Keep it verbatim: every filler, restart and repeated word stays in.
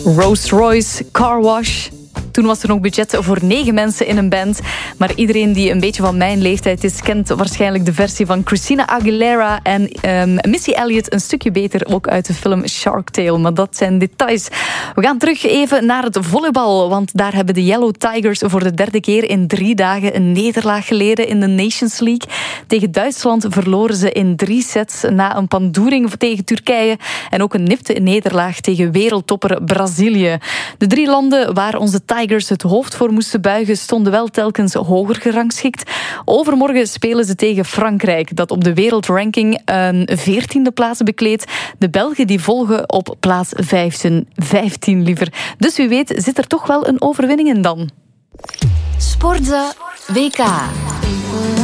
Rolls-Royce, Car Wash. Toen was er nog budget voor negen mensen in een band. Maar iedereen die een beetje van mijn leeftijd is, kent waarschijnlijk de versie van Christina Aguilera en um, Missy Elliott een stukje beter, ook uit de film Shark Tale. Maar dat zijn details. We gaan terug even naar het volleybal, want daar hebben de Yellow Tigers voor de derde keer in drie dagen een nederlaag geleden in de Nations League. Tegen Duitsland verloren ze in drie sets na een pandoering tegen Turkije en ook een nipte nederlaag tegen wereldtopper Brazilië. De drie landen waar onze Tigers het hoofd voor moesten buigen, stonden wel telkens hoger gerangschikt. Overmorgen spelen ze tegen Frankrijk, dat op de wereldranking een veertiende plaats bekleedt. De Belgen die volgen op plaats vijftien, vijftien liever. Dus wie weet zit er toch wel een overwinning in dan. Sportza W K.